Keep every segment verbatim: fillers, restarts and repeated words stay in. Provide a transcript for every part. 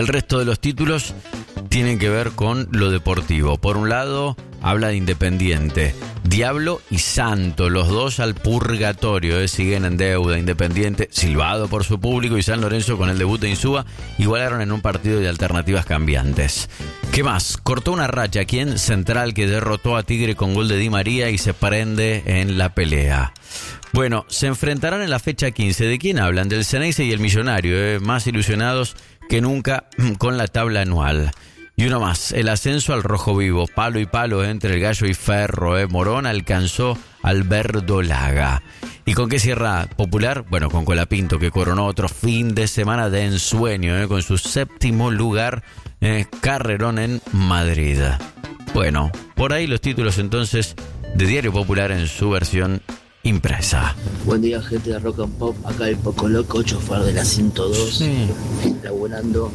El resto de los títulos tienen que ver con lo deportivo. Por un lado, habla de Independiente. Diablo y Santo, los dos al purgatorio, eh, siguen en deuda. Independiente, silbado por su público, y San Lorenzo, con el debut de Insúa, igualaron en un partido de alternativas cambiantes. ¿Qué más? Cortó una racha aquí en Central, que derrotó a Tigre con gol de Di María y se prende en la pelea. Bueno, se enfrentarán en la fecha quince. ¿De quién hablan? Del Ceneice y el Millonario, eh, más ilusionados que nunca con la tabla anual. Y uno más, el ascenso al rojo vivo, palo y palo entre el Gallo y Ferro, eh. Morón alcanzó al Verdolaga. ¿Y con qué cierra Popular? Bueno, con Colapinto, que coronó otro fin de semana de ensueño, eh, con su séptimo lugar, eh, carrerón en Madrid. Bueno, por ahí los títulos entonces de Diario Popular en su versión impresa. Buen día, gente de Rock and Pop. Acá el Poco Loco, chofer de la ciento dos, sí, laburando.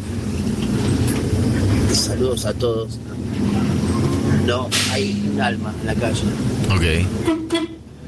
Saludos a todos. No hay un alma en la calle. Ok.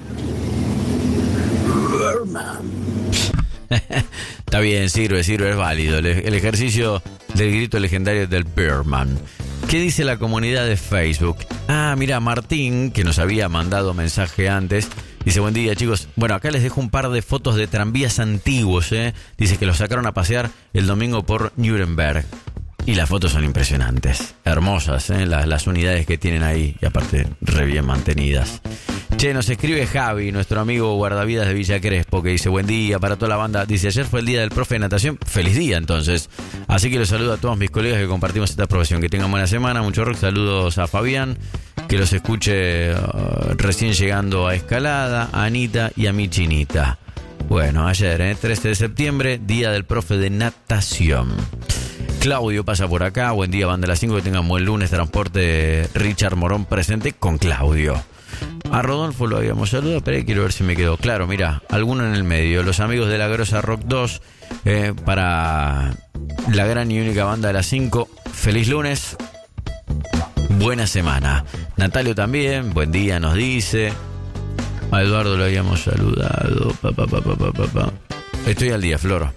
Está bien, sirve, sirve, es válido. El, el ejercicio del grito legendario del Birdman. ¿Qué dice la comunidad de Facebook? Ah, mira, Martín, que nos había mandado mensaje antes, dice: buen día, chicos. Bueno, acá les dejo un par de fotos de tranvías antiguos, ¿eh? Dice que los sacaron a pasear el domingo por Nuremberg. Y las fotos son impresionantes, hermosas, ¿eh? las, las unidades que tienen ahí, y aparte re bien mantenidas. Che, nos escribe Javi, nuestro amigo guardavidas de Villa Crespo, que dice: buen día para toda la banda. Dice: ayer fue el día del profe de natación. Feliz día, entonces. Así que los saludo a todos mis colegas que compartimos esta profesión. Que tengan buena semana, mucho rock. Saludos a Fabián, que los escuche uh, recién llegando a Escalada, a Anita y a mi chinita. Bueno, ayer, ¿eh? trece de septiembre, día del profe de natación. Claudio pasa por acá. Buen día, banda de las cinco. Que tengan buen lunes. Transporte Richard Morón presente con Claudio. A Rodolfo lo habíamos saludado, pero quiero ver si me quedó claro. Mira, alguno en el medio. Los amigos de la Grosa Rock dos, eh, para la gran y única banda de las cinco. Feliz lunes. Buena semana. Natalio también. Buen día, nos dice. A Eduardo lo habíamos saludado. Pa, pa, pa, pa, pa, pa, pa. Estoy al día, Flor.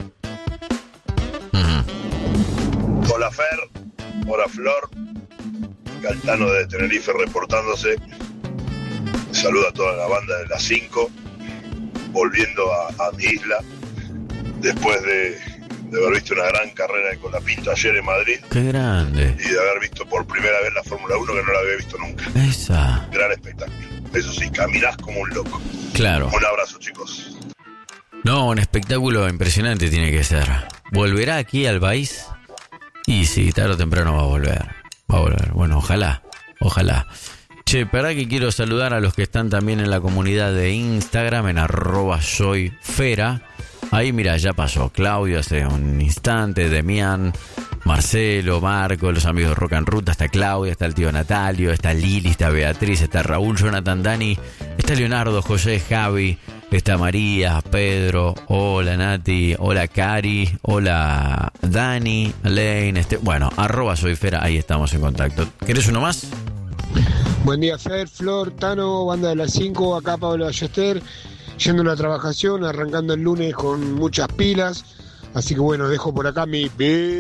Hola Fer, hola Flor, Galtano de Tenerife reportándose. Saluda a toda la banda de las cinco, volviendo a, a mi isla después de, de haber visto una gran carrera de Colapinto ayer en Madrid. ¡Qué grande! Y de haber visto por primera vez la Fórmula uno, que no la había visto nunca. Esa. Gran espectáculo. Eso sí, caminás como un loco. Claro. Un abrazo, chicos. No, un espectáculo impresionante tiene que ser. ¿Volverá aquí al país? Y sí, tarde o temprano va a volver. Va a volver. Bueno, ojalá. Ojalá. Che, ¿verdad que quiero saludar a los que están también en la comunidad de Instagram, en arroba soyfera? Ahí, mira, ya pasó Claudio hace un instante, Demián, Marcelo, Marco, los amigos de Rock and Ruta, está Claudia, está el tío Natalio, está Lili, está Beatriz, está Raúl, Jonathan, Dani, está Leonardo, José, Javi, está María, Pedro, hola Nati, hola Cari, hola Dani, Elaine, este, bueno, arroba soyfera, ahí estamos en contacto. ¿Querés uno más? Buen día, Fer, Flor, Tano, banda de las cinco, acá Pablo Ballester, yendo a una trabajación, arrancando el lunes con muchas pilas, así que bueno, dejo por acá mi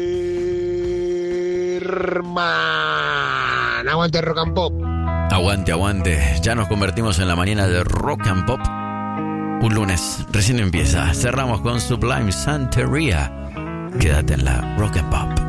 Birman. Aguante Rock and Pop. Aguante, aguante. Ya nos convertimos en la mañana de Rock and Pop. Un lunes, recién empieza. Cerramos con Sublime Santeria. Quédate en la Rock and Pop.